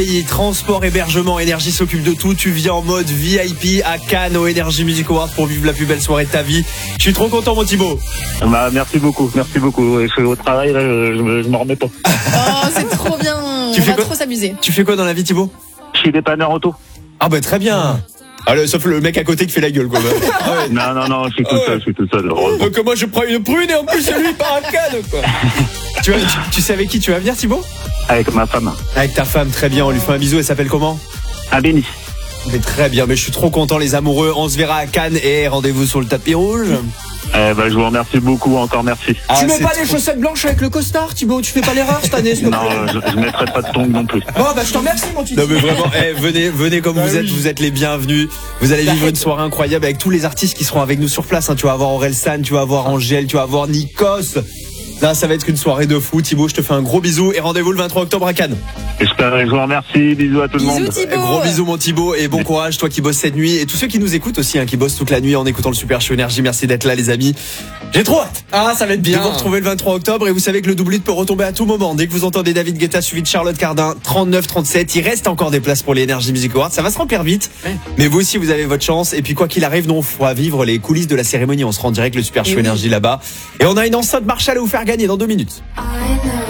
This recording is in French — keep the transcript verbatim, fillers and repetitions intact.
Transport, hébergement, Énergie s'occupe de tout. Tu viens en mode V I P à Cannes au Energy Music Awards pour vivre la plus belle soirée de ta vie. Je suis trop content, mon Thibaut. Bah, merci beaucoup, merci beaucoup. Je fais au travail, là, je, je, je m'en remets pas. Oh, c'est trop bien. Tu On fais va quoi trop s'amuser. Tu fais quoi dans la vie, Thibaut? Je suis dépanneur auto. Ah bah très bien. Ah, le, sauf le mec à côté qui fait la gueule, quoi. Ah ouais. Non, non, non, je suis tout Ouais. seul, je suis tout seul. Donc moi je prends une prune et en plus c'est lui par un Cannes, quoi. tu, vois, tu, tu sais avec qui tu vas venir, Thibaut? Avec ma femme. Avec ta femme, très bien. On lui fait un bisou. Elle s'appelle comment? À Béni. Mais très bien, mais je suis trop content, les amoureux. On se verra à Cannes et rendez-vous sur le tapis rouge. Eh ben, je vous remercie beaucoup, encore merci. Ah, tu mets c'est pas trop... les chaussettes blanches avec le costard, Thibaut? Tu fais pas l'erreur cette année, s'il te plaît? Non, je, je mettrai pas de tongs non plus. Bon, bah je te remercie, mon petit. Non mais vraiment, eh, venez, venez comme Bah vous êtes, oui. vous êtes les bienvenus. Vous allez vivre une soirée incroyable avec tous les artistes qui seront avec nous sur place. Hein. Tu vas avoir Orelsan, tu vas avoir Angèle, tu vas avoir Nikos. Là, ça va être une soirée de fou. Thibaut, je te fais un gros bisou et rendez-vous le vingt-trois octobre à Cannes. J'espère, je vous remercie, bisous à tout le Bisous, monde. Thibaut. Eh, gros bisous mon Thibaut et bon courage, toi qui bosses cette nuit et tous ceux qui nous écoutent aussi, hein, qui bossent toute la nuit en écoutant le Super Show Énergie. Merci d'être là, les amis. J'ai trop hâte. Ah, ça va être De bien. vous retrouver le vingt-trois octobre et vous savez que le doublé peut retomber à tout moment. Dès que vous entendez David Guetta suivi de Charlotte Cardin, trente-neuf trente-sept, il reste encore des places pour les Energy Music Awards. Ça va se remplir vite. Ouais. Mais vous aussi, vous avez votre chance. Et puis quoi qu'il arrive, nous on fera vivre les coulisses de la cérémonie. On se rend direct le Super Show Oui. Énergie là-bas. Et on a une enceinte Marshall à vous faire gagner dans deux minutes. I know